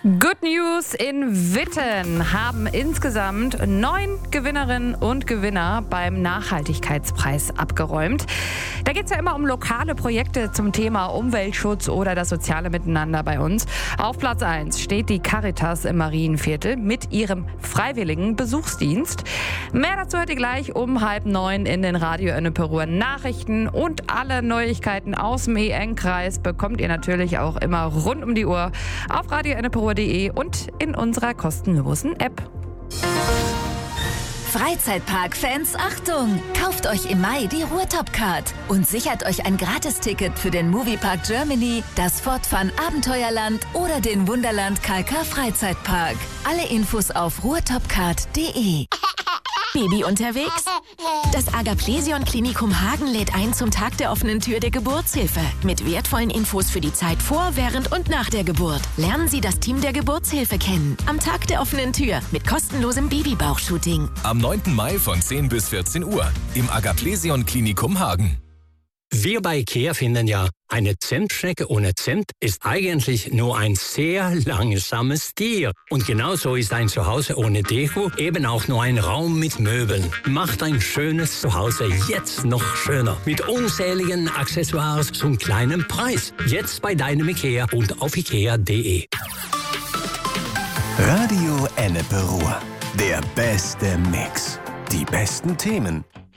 Good News: In Witten haben insgesamt 9 Gewinnerinnen und Gewinner beim Nachhaltigkeitspreis abgeräumt. Da geht es ja immer um lokale Projekte zum Thema Umweltschutz oder das soziale Miteinander bei uns. Auf Platz 1 steht die Caritas im Marienviertel mit ihrem freiwilligen Besuchsdienst. Mehr dazu hört ihr gleich um 8:30 in den Radio Enneperuer Nachrichten, und alle Neuigkeiten aus dem EN-Kreis bekommt ihr natürlich auch immer rund um die Uhr auf radioenneperuer.de und in unserer kostenlosen App. Freizeitpark-Fans, Achtung! Kauft euch im Mai die Ruhrtop-Card und sichert euch ein Gratisticket für den Moviepark Germany, das Fortfun Abenteuerland oder den Wunderland Kalkar Freizeitpark. Alle Infos auf ruhrtopcard.de. Baby unterwegs? Das Agaplesion Klinikum Hagen lädt ein zum Tag der offenen Tür der Geburtshilfe. Mit wertvollen Infos für die Zeit vor, während und nach der Geburt. Lernen Sie das Team der Geburtshilfe kennen. Am Tag der offenen Tür mit kostenlosem Babybauchshooting. Am 9. Mai von 10 bis 14 Uhr im Agaplesion Klinikum Hagen. Wir bei IKEA finden ja, eine Zimtschnecke ohne Zimt ist eigentlich nur ein sehr langsames Tier. Und genauso ist ein Zuhause ohne Deko eben auch nur ein Raum mit Möbeln. Macht ein schönes Zuhause jetzt noch schöner. Mit unzähligen Accessoires zum kleinen Preis. Jetzt bei deinem IKEA und auf ikea.de. Radio Enneperuer. Der beste Mix. Die besten Themen.